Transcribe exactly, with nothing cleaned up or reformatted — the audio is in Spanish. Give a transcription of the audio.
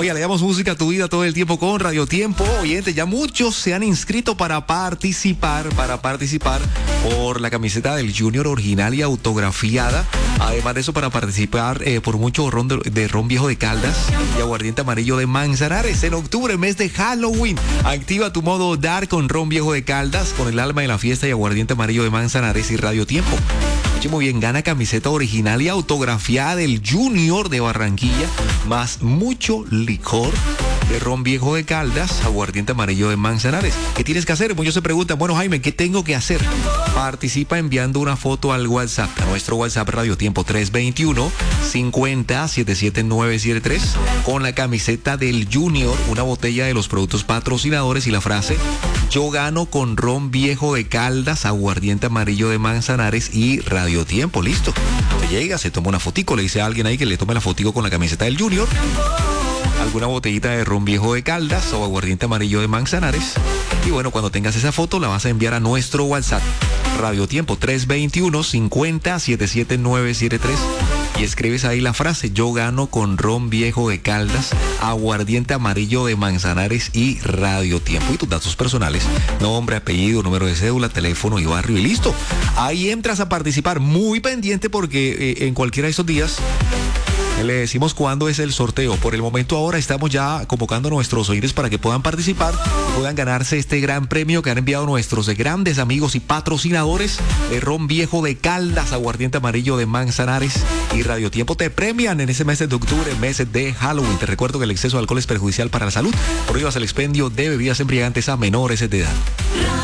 Oiga, le damos música a tu vida todo el tiempo con Radio Tiempo. Oyentes, ya muchos se han inscrito para participar, para participar por la camiseta del Junior original y autografiada. Además de eso, para participar eh, por mucho ron de, de ron viejo de Caldas y aguardiente amarillo de Manzanares. En octubre, mes de Halloween, activa tu modo Dark con ron viejo de Caldas, con el alma de la fiesta y aguardiente amarillo de Manzanares y Radio Tiempo. Muy bien, gana camiseta original y autografiada del Junior de Barranquilla, más mucho licor de ron viejo de Caldas, aguardiente amarillo de Manzanares. ¿Qué tienes que hacer? Muchos se preguntan, bueno, Jaime, ¿qué tengo que hacer? Participa enviando una foto al WhatsApp, a nuestro WhatsApp Radio Tiempo tres dos uno, cincuenta, setenta y siete nueve siete tres, con la camiseta del Junior, una botella de los productos patrocinadores y la frase: yo gano con ron viejo de Caldas, aguardiente amarillo de Manzanares y Radio Tiempo. Listo. Se llega, se toma una fotico, le dice a alguien ahí que le tome la fotico con la camiseta del Junior, alguna botellita de ron viejo de Caldas o aguardiente amarillo de Manzanares. Y bueno, cuando tengas esa foto la vas a enviar a nuestro WhatsApp Radio Tiempo tres dos uno, cincuenta, setenta y siete nueve siete tres y escribes ahí la frase: yo gano con ron viejo de Caldas, aguardiente amarillo de Manzanares y Radio Tiempo, y tus datos personales, nombre, apellido, número de cédula, teléfono y barrio, y listo. Ahí entras a participar. Muy pendiente porque eh, en cualquiera de estos días le decimos cuándo es el sorteo. Por el momento ahora estamos ya convocando a nuestros oyentes para que puedan participar y puedan ganarse este gran premio que han enviado nuestros grandes amigos y patrocinadores de ron viejo de Caldas, aguardiente amarillo de Manzanares y Radio Tiempo. Te premian en ese mes de octubre, meses de Halloween. Te recuerdo que el exceso de alcohol es perjudicial para la salud. Prohíbas el expendio de bebidas embriagantes a menores de edad.